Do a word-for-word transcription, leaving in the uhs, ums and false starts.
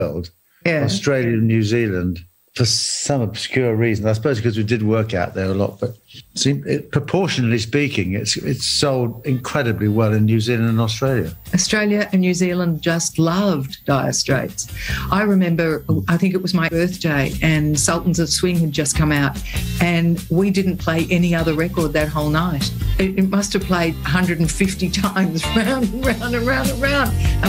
world, Yeah. Australia and New Zealand, for some obscure reason. I suppose because we did work out there a lot, but seem, it, proportionally speaking, it's it's sold incredibly well in New Zealand and Australia. Australia and New Zealand just loved Dire Straits. I remember, I think it was my birthday, and Sultans of Swing had just come out, and we didn't play any other record that whole night. It, it must have played one hundred fifty times, round and round and round and round. And